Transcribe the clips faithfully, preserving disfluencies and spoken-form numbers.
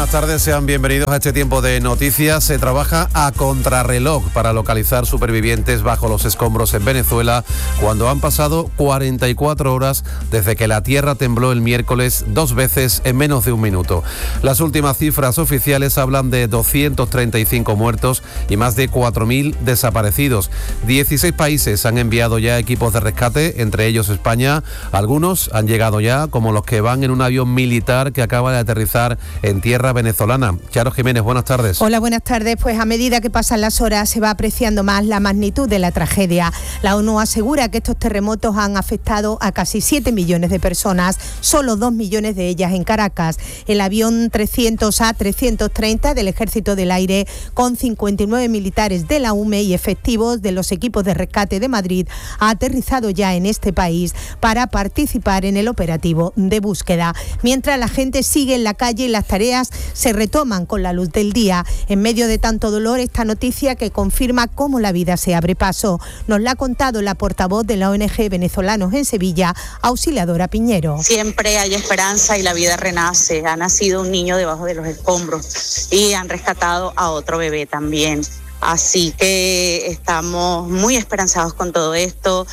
Buenas tardes, sean bienvenidos a este tiempo de noticias. Se trabaja a contrarreloj para localizar supervivientes bajo los escombros en Venezuela cuando han pasado cuarenta y cuatro horas desde que la tierra tembló el miércoles dos veces en menos de un minuto. Las últimas cifras oficiales hablan de doscientos treinta y cinco muertos y más de cuatro mil desaparecidos. dieciséis países han enviado ya equipos de rescate, entre ellos España. Algunos han llegado ya, como los que van en un avión militar que acaba de aterrizar en tierra venezolana. Charo Jiménez, buenas tardes. Hola, buenas tardes. Pues a medida que pasan las horas se va apreciando más la magnitud de la tragedia. La ONU asegura que estos terremotos han afectado a casi siete millones de personas, solo dos millones de ellas en Caracas. El avión trescientos A trescientos treinta del Ejército del Aire, con cincuenta y nueve militares de la U M E y efectivos de los equipos de rescate de Madrid, ha aterrizado ya en este país para participar en el operativo de búsqueda. Mientras la gente sigue en la calle y las tareas se retoman con la luz del día. En medio de tanto dolor, esta noticia que confirma cómo la vida se abre paso. Nos la ha contado la portavoz de la O N G Venezolanos en Sevilla, Auxiliadora Piñero. Siempre hay esperanza y la vida renace. Ha nacido un niño debajo de los escombros y han rescatado a otro bebé también. Así que estamos muy esperanzados con todo esto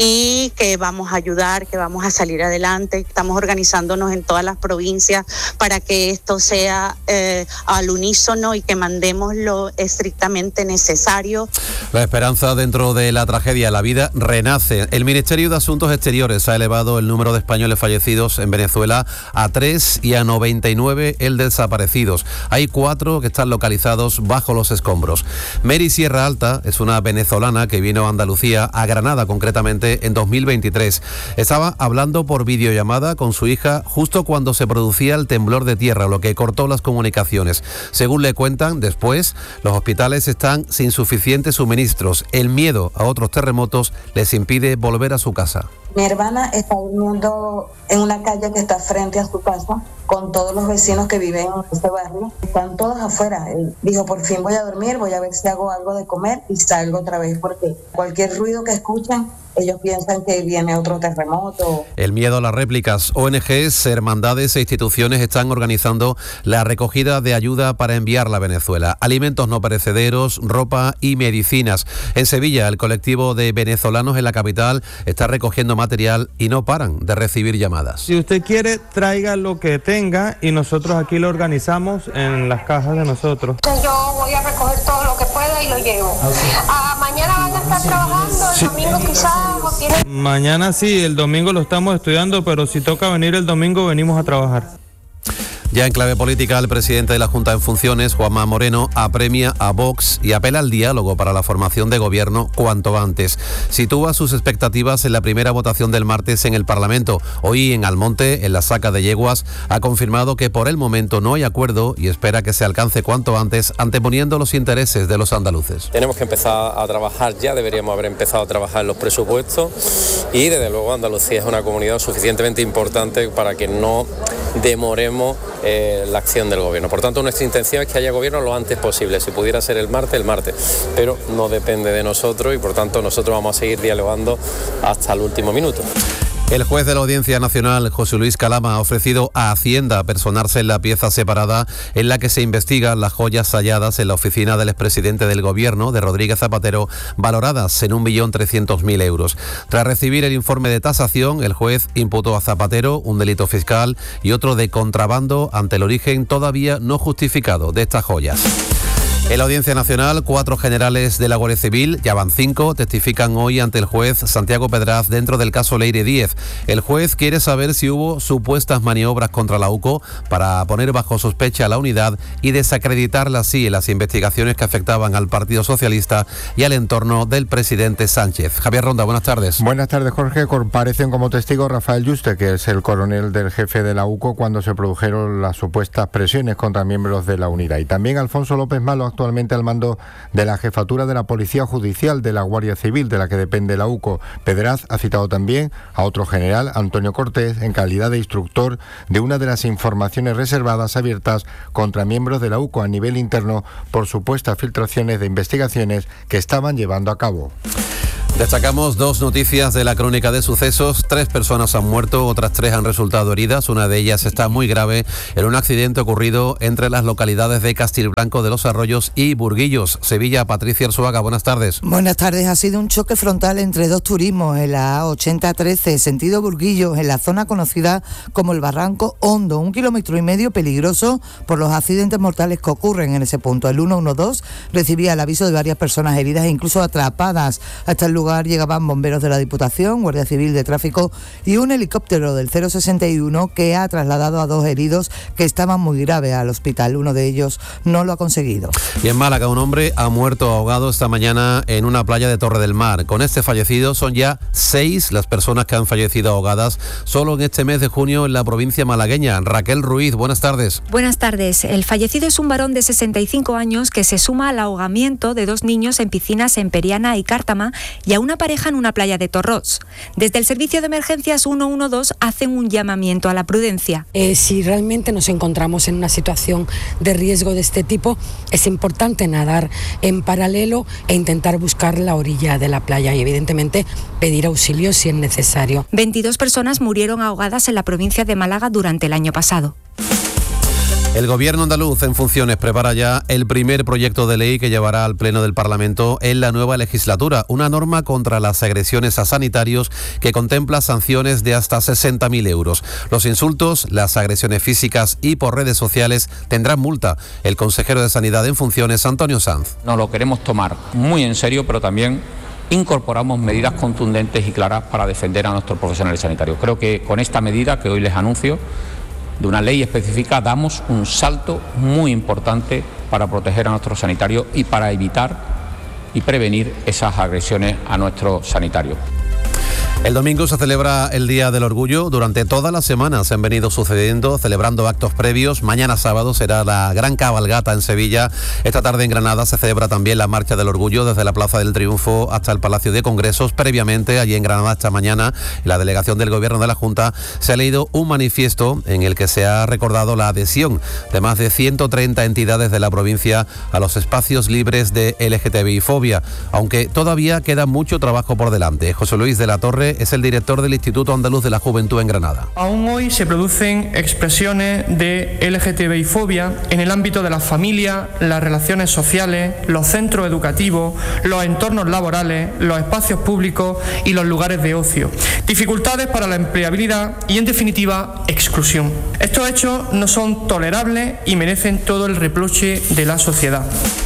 y que vamos a ayudar, que vamos a salir adelante. Estamos organizándonos en todas las provincias para que esto sea eh, al unísono y que mandemos lo estrictamente necesario. La esperanza dentro de la tragedia, la vida renace. El Ministerio de Asuntos Exteriores ha elevado el número de españoles fallecidos en Venezuela a tres y a noventa y nueve el de desaparecidos. Hay cuatro que están localizados bajo los escombros. Mary Sierra Alta es una venezolana que vino a Andalucía, a Granada concretamente, en dos mil veintitrés. Estaba hablando por videollamada con su hija justo cuando se producía el temblor de tierra, lo que cortó las comunicaciones. Según le cuentan, después, los hospitales están sin suficientes suministros. El miedo a otros terremotos les impide volver a su casa. Mi hermana está durmiendo en una calle que está frente a su casa con todos los vecinos que viven en este barrio. Están todos afuera. Él dijo, por fin voy a dormir, voy a ver si hago algo de comer y salgo otra vez, porque cualquier ruido que escuchan, ellos piensan que viene otro terremoto. El miedo a las réplicas. O N Ges, hermandades e instituciones están organizando la recogida de ayuda para enviarla a Venezuela. Alimentos no perecederos, ropa y medicinas. En Sevilla, el colectivo de venezolanos en la capital está recogiendo material y no paran de recibir llamadas. Si usted quiere, traiga lo que tenga y nosotros aquí lo organizamos en las cajas de nosotros. Yo voy a recoger todo lo que pueda y lo llevo. Ah, mañana van a estar trabajando, el sí. domingo quizás. ¿Tiene? Mañana sí, el domingo lo estamos estudiando, pero si toca venir el domingo, venimos a trabajar. Ya en clave política, el presidente de la Junta en funciones, Juanma Moreno, apremia a Vox y apela al diálogo para la formación de gobierno cuanto antes. Sitúa sus expectativas en la primera votación del martes en el Parlamento. Hoy en Almonte, en la Saca de Yeguas, ha confirmado que por el momento no hay acuerdo y espera que se alcance cuanto antes, anteponiendo los intereses de los andaluces. Tenemos que empezar a trabajar ya, deberíamos haber empezado a trabajar en los presupuestos y desde luego Andalucía es una comunidad suficientemente importante para que no demoremos Eh, la acción del gobierno. Por tanto, nuestra intención es que haya gobierno lo antes posible. Si pudiera ser el martes, el martes. Pero no depende de nosotros y por tanto nosotros vamos a seguir dialogando hasta el último minuto. El juez de la Audiencia Nacional, José Luis Calama, ha ofrecido a Hacienda personarse en la pieza separada en la que se investigan las joyas halladas en la oficina del expresidente del Gobierno, de Rodríguez Zapatero, valoradas en un millón trescientos mil euros. Tras recibir el informe de tasación, el juez imputó a Zapatero un delito fiscal y otro de contrabando ante el origen todavía no justificado de estas joyas. En la Audiencia Nacional, cuatro generales de la Guardia Civil, ya van cinco, testifican hoy ante el juez Santiago Pedraz dentro del caso Leire Díez. El juez quiere saber si hubo supuestas maniobras contra la U C O para poner bajo sospecha a la unidad y desacreditarla así en las investigaciones que afectaban al Partido Socialista y al entorno del presidente Sánchez. Javier Ronda, buenas tardes. Buenas tardes, Jorge. Comparecen como testigo Rafael Yuste, que es el coronel del jefe de la U C O cuando se produjeron las supuestas presiones contra miembros de la unidad. Y también Alfonso López Malo, actualmente al mando de la jefatura de la Policía Judicial de la Guardia Civil, de la que depende la U C O. Pedraz ha citado también a otro general, Antonio Cortés, en calidad de instructor de una de las informaciones reservadas abiertas contra miembros de la U C O a nivel interno por supuestas filtraciones de investigaciones que estaban llevando a cabo. Destacamos dos noticias de la crónica de sucesos. Tres personas han muerto, otras tres han resultado heridas. Una de ellas está muy grave en un accidente ocurrido entre las localidades de Castilblanco de los Arroyos y Burguillos. Sevilla, Patricia Arzuaga, buenas tardes. Buenas tardes. Ha sido un choque frontal entre dos turismos en la A ochenta trece, sentido Burguillos, en la zona conocida como el Barranco Hondo. Un kilómetro y medio peligroso por los accidentes mortales que ocurren en ese punto. El ciento doce recibía el aviso de varias personas heridas e incluso atrapadas. Hasta el lugar llegaban bomberos de la Diputación, Guardia Civil de Tráfico y un helicóptero del cero sesenta y uno que ha trasladado a dos heridos que estaban muy graves al hospital. Uno de ellos no lo ha conseguido. Y en Málaga, un hombre ha muerto ahogado esta mañana en una playa de Torre del Mar. Con este fallecido son ya seis las personas que han fallecido ahogadas solo en este mes de junio en la provincia malagueña. Raquel Ruiz, buenas tardes. Buenas tardes. El fallecido es un varón de sesenta y cinco años que se suma al ahogamiento de dos niños en piscinas en Periana y Cártama y a una pareja en una playa de Torros. Desde el servicio de emergencias ciento doce hacen un llamamiento a la prudencia. Eh, si realmente nos encontramos en una situación de riesgo de este tipo, es importante nadar en paralelo e intentar buscar la orilla de la playa y evidentemente pedir auxilio si es necesario. veintidós personas murieron ahogadas en la provincia de Málaga durante el año pasado. El Gobierno andaluz en funciones prepara ya el primer proyecto de ley que llevará al Pleno del Parlamento en la nueva legislatura, una norma contra las agresiones a sanitarios que contempla sanciones de hasta sesenta mil euros. Los insultos, las agresiones físicas y por redes sociales tendrán multa. El consejero de Sanidad en funciones, Antonio Sanz. No lo queremos tomar muy en serio, pero también incorporamos medidas contundentes y claras para defender a nuestros profesionales sanitarios. Creo que con esta medida que hoy les anuncio, de una ley específica, damos un salto muy importante para proteger a nuestros sanitarios y para evitar y prevenir esas agresiones a nuestros sanitarios. El domingo se celebra el Día del Orgullo. Durante toda la semana se han venido sucediendo, celebrando actos previos. Mañana sábado será la gran cabalgata en Sevilla. Esta tarde en Granada se celebra también la Marcha del Orgullo desde la Plaza del Triunfo hasta el Palacio de Congresos. Previamente, allí en Granada esta mañana, la delegación del Gobierno de la Junta se ha leído un manifiesto en el que se ha recordado la adhesión de más de ciento treinta entidades de la provincia a los espacios libres de L G T B I fobia, aunque todavía queda mucho trabajo por delante. José Luis de la Torre es el director del Instituto Andaluz de la Juventud en Granada. Aún hoy se producen expresiones de L G T B I fobia en el ámbito de la familia, las relaciones sociales, los centros educativos, los entornos laborales, los espacios públicos y los lugares de ocio. Dificultades para la empleabilidad y, en definitiva, exclusión. Estos hechos no son tolerables y merecen todo el reproche de la sociedad.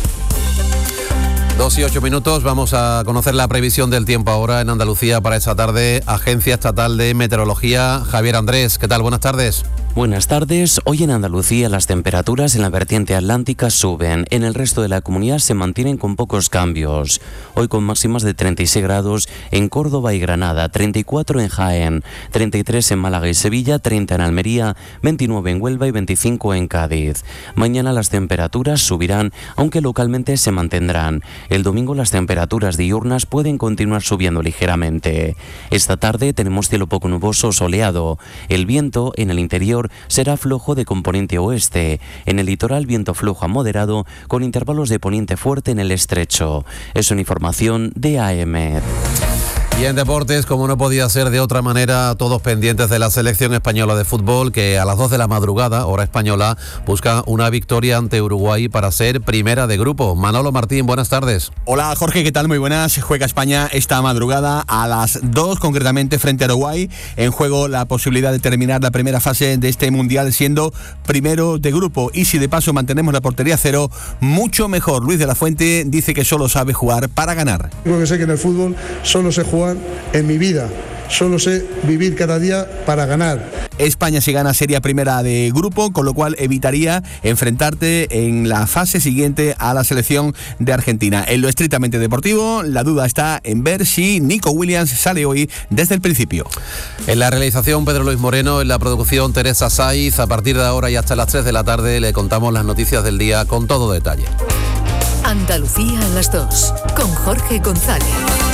Dos y ocho minutos, vamos a conocer la previsión del tiempo ahora en Andalucía para esta tarde. Agencia Estatal de Meteorología, Javier Andrés, ¿qué tal? Buenas tardes. Buenas tardes. Hoy en Andalucía las temperaturas en la vertiente atlántica suben. En el resto de la comunidad se mantienen con pocos cambios. Hoy con máximas de treinta y seis grados en Córdoba y Granada, treinta y cuatro en Jaén, treinta y tres en Málaga y Sevilla, treinta en Almería, veintinueve en Huelva y veinticinco en Cádiz. Mañana las temperaturas subirán, aunque localmente se mantendrán. El domingo las temperaturas diurnas pueden continuar subiendo ligeramente. Esta tarde tenemos cielo poco nuboso o soleado. El viento en el interior será flojo de componente oeste. En el litoral viento flojo a moderado con intervalos de poniente fuerte en el estrecho. Es una información de A M. Y en deportes, como no podía ser de otra manera, todos pendientes de la selección española de fútbol que a las dos de la madrugada, hora española, busca una victoria ante Uruguay para ser primera de grupo. Manolo Martín, buenas tardes. Hola Jorge, ¿qué tal? Muy buenas. Juega España esta madrugada a las dos, concretamente frente a Uruguay. En juego la posibilidad de terminar la primera fase de este Mundial siendo primero de grupo. Y si de paso mantenemos la portería cero, mucho mejor. Luis de la Fuente dice que solo sabe jugar para ganar. Creo que sé que en el fútbol solo sé jugar en mi vida, solo sé vivir cada día para ganar. España si gana sería primera de grupo, con lo cual evitaría enfrentarte en la fase siguiente a la selección de Argentina. En lo estrictamente deportivo, la duda está en ver si Nico Williams sale hoy desde el principio. En la realización Pedro Luis Moreno, en la producción Teresa Saiz. A partir de ahora y hasta las tres de la tarde le contamos las noticias del día con todo detalle. Andalucía a las dos, con Jorge González.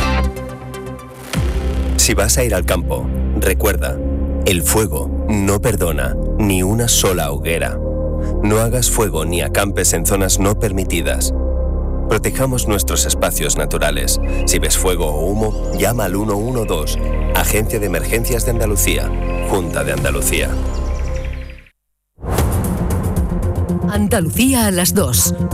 Si vas a ir al campo, recuerda, el fuego no perdona ni una sola hoguera. No hagas fuego ni acampes en zonas no permitidas. Protejamos nuestros espacios naturales. Si ves fuego o humo, llama al uno uno dos. Agencia de Emergencias de Andalucía. Junta de Andalucía. Andalucía a las dos.